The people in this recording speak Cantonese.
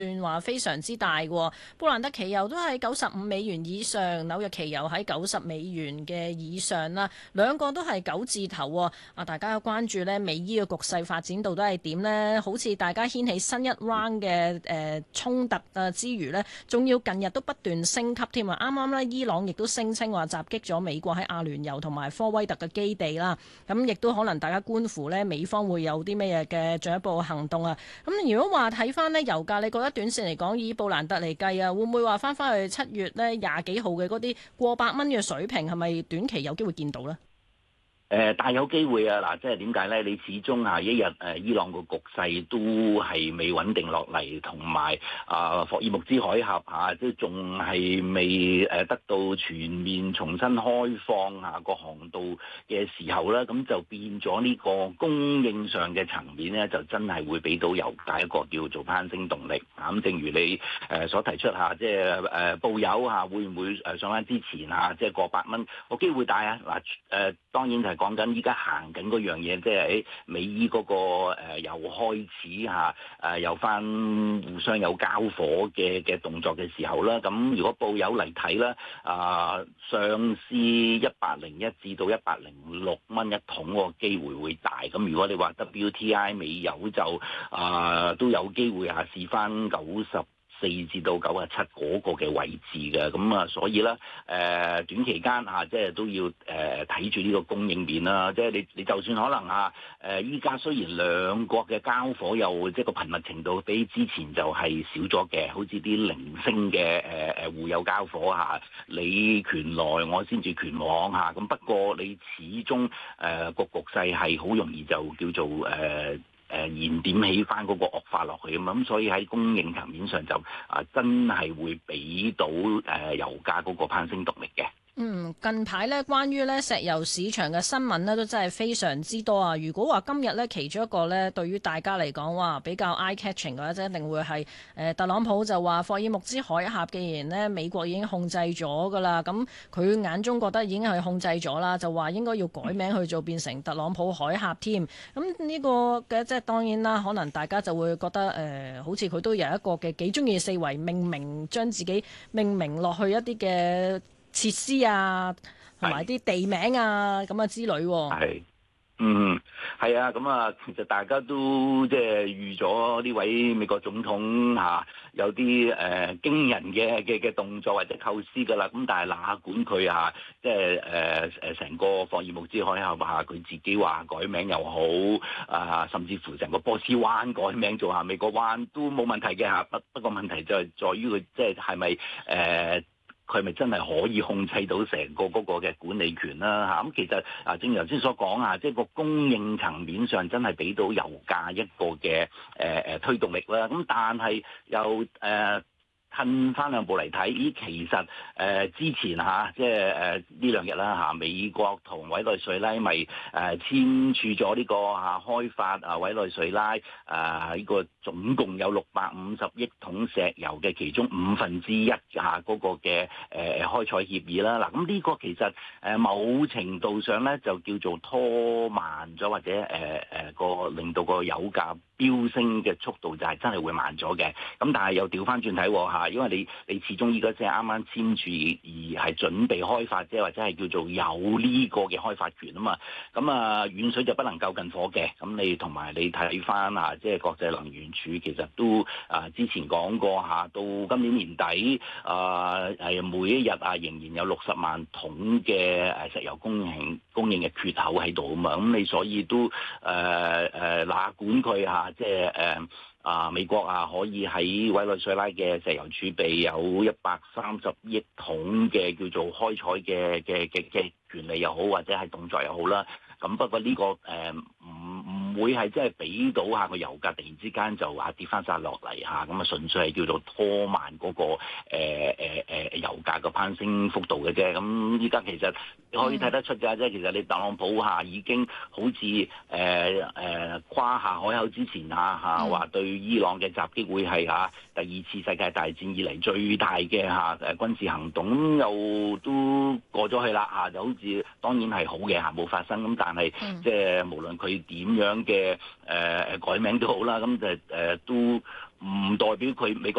話非常之大嘅，布蘭特期油都喺95美元以上，紐約期油喺90美元嘅以上啦，兩個都係9字頭喎。啊，大家關注呢美伊嘅局勢發展到底係點呢？好似大家掀起新一 round 嘅衝突啊之餘呢，仲要近日都不斷升級添啊！啱啱呢，伊朗亦都聲稱話襲擊咗美國喺阿聯酋同埋科威特嘅基地啦，咁亦都可能大家觀乎呢美方會有啲咩嘢嘅進一步行動啊！咁如果話睇翻呢油價，你覺得短線嚟講，以布蘭特嚟計啊，會唔會話翻去7月呢廿幾號嘅嗰啲過百蚊嘅水平，係咪短期有機會見到呢？ 大有機會啊！嗱，即係點解咧？你始終一日伊朗個局勢都係未穩定落嚟，同埋霍爾木茲海峽即係仲係未得到全面重新開放個航道嘅時候咧，咁就變咗呢個供應上嘅層面咧，就真係會俾到油價一個叫做攀升動力。咁正如你所提出即係布油會唔會上翻之前即係過百蚊？個機會大啊！嗱當然就係講緊依家行緊嗰樣嘢，即係喺美伊嗰個又開始有翻互相有交火嘅動作嘅時候啦。咁如果布油嚟睇啦，上試101至到106蚊一桶個機會會大。咁如果你話 WTI 美油就都有機會試翻94至到97嗰個嘅位置嘅，咁所以咧短期間即係都要睇住呢個供應面啦。即係你就算可能依家雖然兩國嘅交火又即係個頻密程度比之前就係少咗嘅，好似啲零星嘅互有交火你拳來我先至拳往咁。不過你始終個局勢係好容易就叫做燃點起翻嗰個惡化落去咁，所以喺供應層面上就真係會俾到油價嗰個攀升動力嘅。 近排呢，關於呢石油市場嘅新聞呢，都真係非常之多啊！如果話今日呢，其中一個呢，對於大家嚟講話比較 eye catching 嘅話，即一定會係特朗普就話霍爾木茲海峽既然呢美國已經控制咗噶啦，咁佢眼中覺得已經係控制咗啦，就話應該要改名去做變成特朗普海峽添。咁呢個嘅即係當然啦，可能大家就會覺得好似佢都有一個嘅幾中意四圍命名，將自己命名落去一啲嘅設施同埋啲地名咁之類喎。 係啊，咁其實大家都即係預咗呢位美國總統有啲驚人嘅動作或者構思㗎啦。咁但係哪管佢即係成個霍爾木茲海峽佢自己話改名又好甚至乎成個波斯灣改名做美國灣都冇問題嘅不過問題就係在於佢即係係咪佢係咪真係可以控制到成個嗰個嘅管理權啦？咁其實正如頭先所講即係個供應層面上真係俾到油價一個嘅推動力啦。咁但係又褪翻兩步嚟睇，其實之前即係呢兩日啦美國同委內瑞拉咪簽署咗呢個開發委內瑞拉呢個總共有650億桶石油嘅其中1/5嗰個嘅開採協議啦。嗱，咁呢個其實某程度上咧就叫做拖慢咗，或者令到個油價飆升嘅速度就係真係會慢咗嘅。咁但係又調翻轉睇因為你始終依家即係啱啱簽署而係準備開發啫，或者係叫做有呢個嘅開發權啊嘛。咁遠水就不能救近火嘅。咁你同埋你睇翻即係國際能源署其實都之前講過到今年年底每一日仍然有60萬桶嘅石油供應嘅缺口喺度啊嘛。咁你所以都哪管佢即係美國可以喺委內瑞拉嘅石油儲備有130億桶嘅叫做開採嘅權利又好，或者係動作又好啦。咁不過呢個唔會係即係俾到個油價突然之間就跌翻晒落嚟咁純粹係叫做拖慢嗰個油價嘅攀升幅度嘅啫。咁依家其實可以睇得出㗎，即係其實你特朗普已經好似誇下海口之前話對伊朗嘅襲擊會係第2次世界大戰以嚟最大嘅軍事行動，咁又都過咗去啦就好似當然係好嘅冇發生。咁但係即係無論佢點樣嘅改名都好啦，咁就都唔代表佢美國